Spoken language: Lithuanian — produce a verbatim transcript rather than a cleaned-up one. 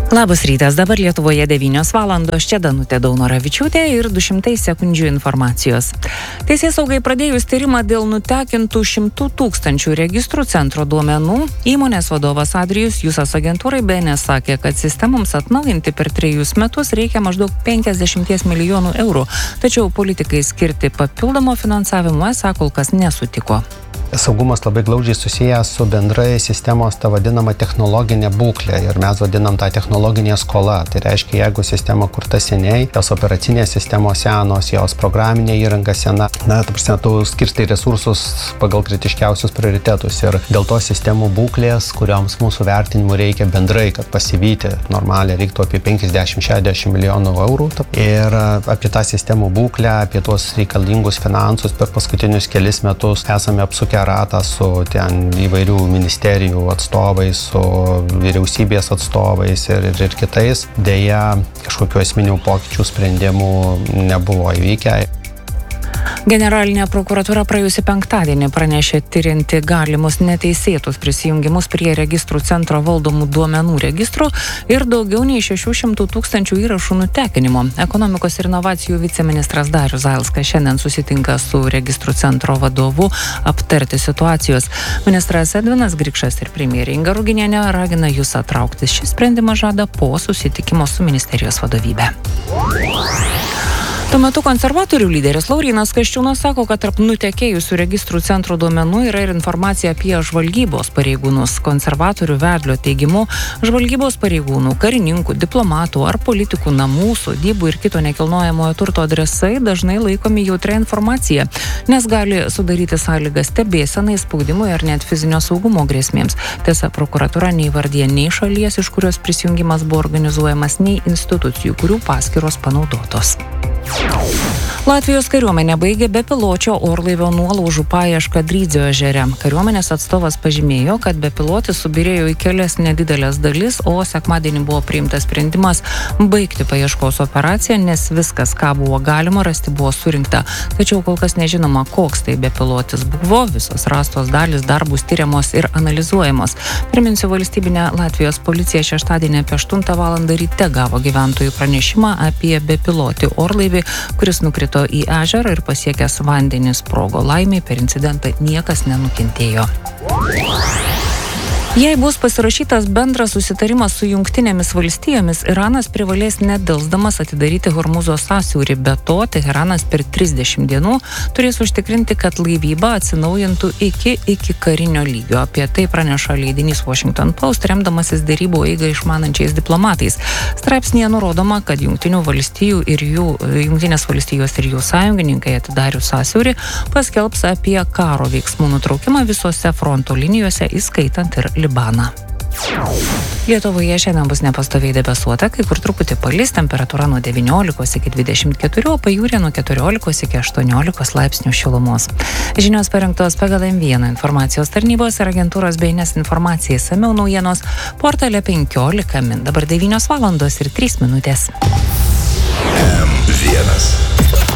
Labas rytas, dabar Lietuvoje devynios valandos, čia Danutė Daunoravičiūtė ir du šimtai sekundžių informacijos. Teisėsaugai pradėjus tyrimą dėl nutekintų šimtų tūkstančių registrų centro duomenų, įmonės vadovas Adrijus Jusas agentūrai B N S sakė, kad sistemoms atnaujinti per trejus metus reikia maždaug penkiasdešimt milijonų eurų, tačiau politikai skirti papildomo finansavimo esą kol kas nesutiko. Saugumas labai glaudžiai susijęs su bendrai sistemos ta vadinama technologinė būklė ir mes vadinam tą technologinė skola. Tai reiškia, jeigu sistema kurta seniai, jos operacinės sistemos senos, jos programinė įranga sena, na, ta prasme, tu skirstai resursus pagal kritiškiausius prioritetus ir dėl to sistemų būklės, kurioms mūsų vertinimų reikia bendrai, kad pasivyti normaliai reiktų apie penkiasdešimt šešiasdešimt milijonų eurų. Ir apie tą sistemų būklę, apie tuos reikalingus finansus per paskutinius kelis metus esame apsukę ratą su ten įvairių ministerijų atstovais, su vyriausybės atstovais ir, ir, ir kitais. Deja, kažkokių esminių pokyčių sprendimų nebuvo įvykę. Generalinė prokuratūra praėjusį penktadienį pranešė tyrinti galimus neteisėtus prisijungimus prie registrų centro valdomų duomenų registrų ir daugiau nei šešių šimtų tūkstančių įrašų nutekinimo. Ekonomikos ir inovacijų viceministras Darius Zailskas šiandien susitinka su registrų centro vadovu aptarti situacijos. Ministras Edvinas Grikšas ir premjerė Inga Ruginienė ragina Jusą trauktis. Šį sprendimą žada po susitikimo su ministerijos vadovybe. Tuo metu konservatorių lyderis Laurynas Kasčiūnas sako, kad tarp nutekėjusių registrų centro duomenų yra ir informacija apie žvalgybos pareigūnus. Konservatorių vedlio teigimu, žvalgybos pareigūnų, karininkų, diplomatų ar politikų namų, sodybų ir kito nekilnojamojo turto adresai dažnai laikomi jautria informacija, nes gali sudaryti sąlygas stebėsenai, spaudimui ar net fizinio saugumo grėsmėms. Tiesa, prokuratūra neįvardija nei šalies, iš kurios prisijungimas buvo organizuojamas, nei institucijų, kurių paskyros panaudotos. Latvijos kariuomenė baigė bepiločio orlaivio nuolaužų paiešką Drydzio ežere. Kariuomenės atstovas pažymėjo, kad bepilotis subyrėjo į kelias nedidelės dalis, o sekmadienį buvo priimtas sprendimas baigti paieškos operaciją, nes viskas, ką buvo galima rasti, buvo surinkta. Tačiau kol kas nežinoma, koks tai bepilotis buvo, visos rastos dalis dar bus tyriamos ir analizuojamos. Priminsiu, valstybinė Latvijos policija šeštadienį apie aštuntą valandą ryte gavo gyventojų pranešimą apie bepilotį orlaivį, kuris nukrito į ežerą ir pasiekęs vandenį sprogo. Laimei per incidentą niekas nenukentėjo. Jei bus pasirašytas bendras susitarimas su Jungtinėmis valstijomis, Iranas privalės nedelsdamas atidaryti Hormuzo sąsiaurį. Be to, Teheranas per trisdešimt dienų turės užtikrinti, kad laivyba atsinaujintų iki iki karinio lygio. Apie tai praneša leidinys Washington Post, remdamasis derybų eigą išmanančiais diplomatais. Straipsnyje nurodoma, kad Jungtinių valstijų ir jų, Jungtinės valstijos ir jų sąjungininkai atidarius sąsiaurį paskelbs apie karo veiksmų nutraukimą visose fronto linijose, įskaitant ir Libaną. Lietuvoje šiandien bus nepastoviai debesuota, kai kur truputį palis, temperatūra nuo devyniolikos iki dvidešimt keturių, o pajūryje nuo keturiolikos iki aštuoniolikos laipsnių šilumos. Žinios parengtos pagal M vieną informacijos tarnybos ir agentūros B N S informacija. Išsamiau naujienos portale penkiolika min. Dabar devynios valandos ir trys minutės. M vienas.